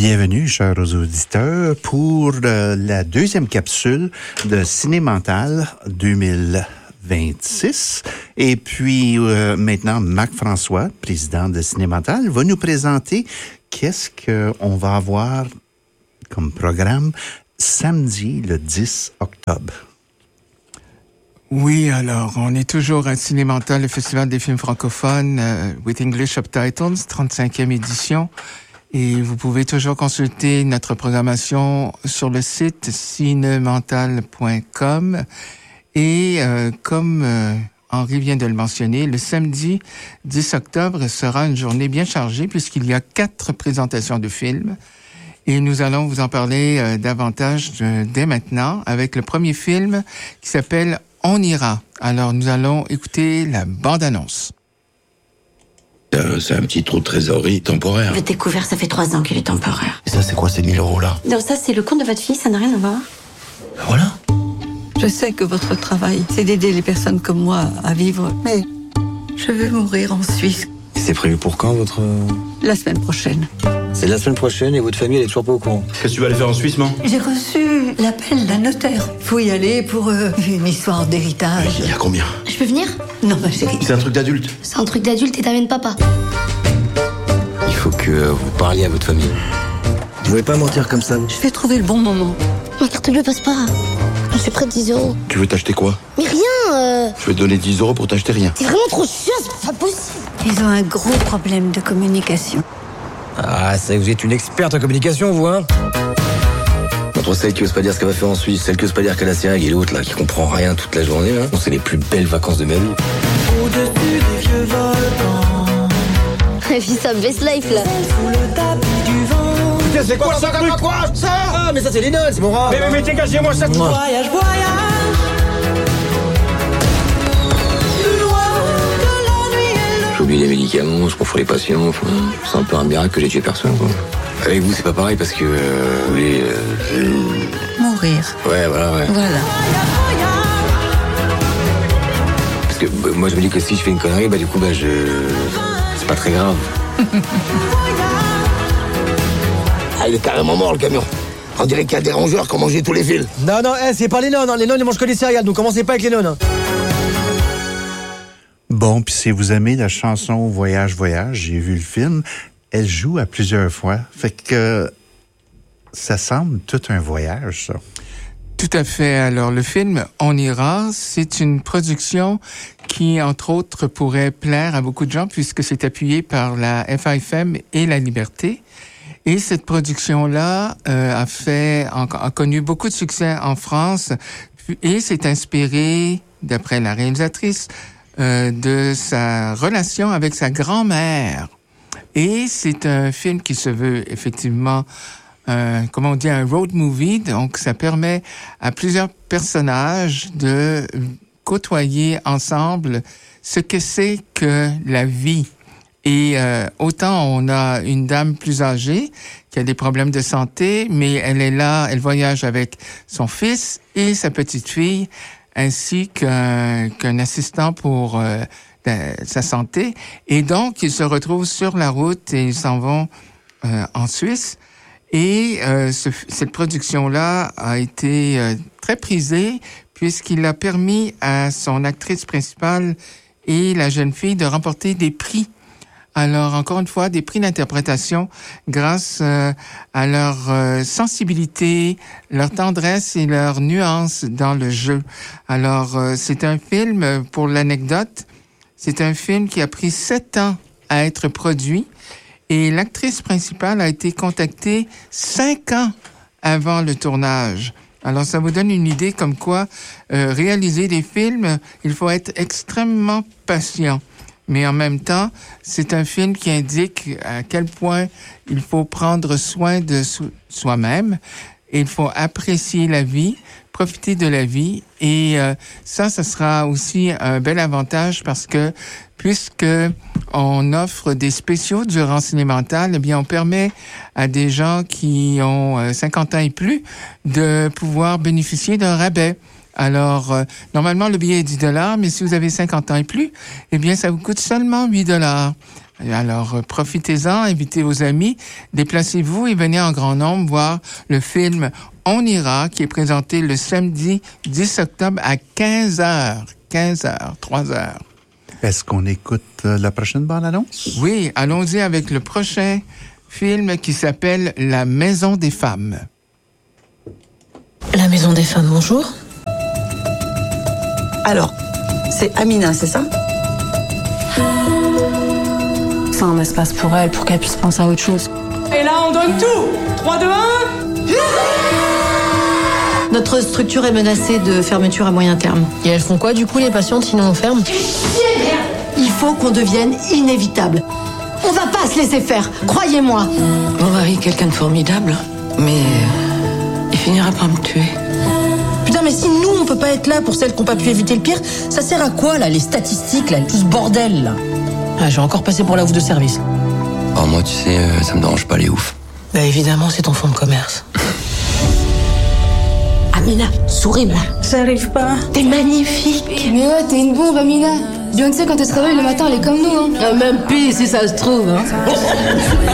Bienvenue, chers auditeurs, pour la deuxième capsule de Ciné-Mental 2026. Et puis, maintenant, Marc-François, président de Ciné-Mental, va nous présenter qu'est-ce qu'on va avoir comme programme samedi, le 10 octobre. Oui, alors, on est toujours à Ciné-Mental, le Festival des films francophones, with English Subtitles, 35e édition. Et vous pouvez toujours consulter notre programmation sur le site cinemental.com. Et comme Henri vient de le mentionner, le samedi 10 octobre sera une journée bien chargée puisqu'il y a 4 présentations de films. Et nous allons vous en parler davantage dès maintenant avec le premier film qui s'appelle « On ira ». Alors, nous allons écouter la bande-annonce. C'est un petit trou de trésorerie temporaire. Le découvert, ça fait 3 ans qu'il est temporaire. Et ça, c'est quoi ces 1000 € là? Non, ça, c'est le compte de votre fille, ça n'a rien à voir. Voilà. Je sais que votre travail, c'est d'aider les personnes comme moi à vivre, mais je vais mourir en Suisse. Et c'est prévu pour quand, votre... La semaine prochaine. C'est la semaine prochaine et votre famille, elle est toujours pas au courant. Qu'est-ce que tu vas aller faire en Suisse, man? J'ai reçu l'appel d'un notaire. Faut y aller pour une histoire d'héritage. Il y a combien? Je peux venir? Non, ma chérie. C'est un truc d'adulte. C'est un truc d'adulte et t'amènes papa. Il faut que vous parliez à votre famille. Vous pouvez pas mentir comme ça. Je vais trouver le bon moment. Ma carte bleue passe pas. Je suis près de 10 €. Tu veux t'acheter quoi? Mais rien, Je vais te donner 10 € pour t'acheter rien. c'est vraiment trop chiant, c'est pas possible. Ils ont un gros problème de communication. Ah, c'est que vous êtes une experte en communication, vous, hein? Entre celle qui ose pas dire ce qu'elle va faire en Suisse, celle qui ose pas dire qu'elle a ses règles, et l'autre, là, qui comprend rien toute la journée, là. C'est les plus belles vacances de ma vie. Au-dessus des vieux volcans, La vie, ça best life, là. sous le tapis du vent. Putain, c'est quoi ça, quoi? Ça? Ah, mais ça, c'est les notes, c'est mon rap. Mais dégagez-moi ça. Voyage, voyage. Plus loin que la nuit et le... J'oublie les médicaments, je confonds les patients, enfin, c'est un peu un miracle que j'ai tué personne, quoi. Avec vous, c'est pas pareil parce que, vous voulez, Mourir. Ouais, voilà, ouais. Voilà. Parce que moi, je me dis que si je fais une connerie, bah, du coup, bah, c'est pas très grave. Ah, il est carrément mort, le camion. On dirait qu'il y a des rongeurs qui ont mangé tous les fils. Non, c'est pas les nonnes. Les nonnes, ils mangent que des céréales, donc commencez pas avec les nonnes. Bon, puis si vous aimez la chanson Voyage, Voyage, j'ai vu le film, elle joue à plusieurs fois. Fait que ça semble tout un voyage, ça. Tout à fait. Alors, le film « On ira », c'est une production qui, entre autres, pourrait plaire à beaucoup de gens puisque c'est appuyé par la FAFM et la Liberté. Et cette production-là a connu beaucoup de succès en France et s'est inspirée, d'après la réalisatrice, de sa relation avec sa grand-mère. Et c'est un film qui se veut effectivement, un road movie. Donc, ça permet à plusieurs personnages de côtoyer ensemble ce que c'est que la vie. Et autant on a une dame plus âgée qui a des problèmes de santé, mais elle est là, elle voyage avec son fils et sa petite fille, ainsi qu'un assistant pour sa santé. Et donc, ils se retrouvent sur la route et ils s'en vont en Suisse. Et cette production-là a été très prisée puisqu'il a permis à son actrice principale et la jeune fille de remporter des prix. Alors, encore une fois, des prix d'interprétation grâce à leur sensibilité, leur tendresse et leur nuance dans le jeu. Alors, c'est un film, pour l'anecdote, c'est un film qui a pris 7 ans à être produit et l'actrice principale a été contactée 5 ans avant le tournage. Alors, ça vous donne une idée comme quoi réaliser des films, il faut être extrêmement patient. Mais en même temps, c'est un film qui indique à quel point il faut prendre soin de soi-même. Et il faut apprécier la vie, profiter de la vie. Et ça sera aussi un bel avantage parce que puisque on offre des spéciaux durant Ciné-Mental, eh bien, on permet à des gens qui ont 50 ans et plus de pouvoir bénéficier d'un rabais. Alors, normalement, le billet est 10 $, mais si vous avez 50 ans et plus, eh bien, ça vous coûte seulement 8 $. Alors, profitez-en, invitez vos amis, déplacez-vous et venez en grand nombre voir le film On ira, qui est présenté le samedi 10 octobre à 15h. 15h, 3h. Est-ce qu'on écoute la prochaine bande-annonce? Oui, allons-y avec le prochain film qui s'appelle La Maison des femmes. La Maison des femmes, bonjour. Alors, c'est Amina, c'est ça? C'est un espace pour elle, pour qu'elle puisse penser à autre chose. Et là, on donne tout. 3, 2, 1. Notre structure est menacée de fermeture à moyen terme. Et elles font quoi, du coup, les patientes, sinon on ferme? Il faut qu'on devienne inévitable. On va pas se laisser faire, croyez-moi. Mon mari est quelqu'un de formidable, mais il finira par me tuer. Putain, mais si nous, on peut pas être là pour celles qui n'ont pas pu éviter le pire, ça sert à quoi, là, les statistiques, là, tout ce bordel, là? Ah, j'ai encore passé pour la ouf de service. Oh, moi, tu sais, ça me dérange pas les oufs. Bah, évidemment, c'est ton fonds de commerce. Amina, souris-moi. J'arrive pas. T'es magnifique. Mais ouais, t'es une bombe, Amina. Beyoncé, quand elle se réveille le matin, elle est comme nous, hein. Même pire, si ça se trouve, hein.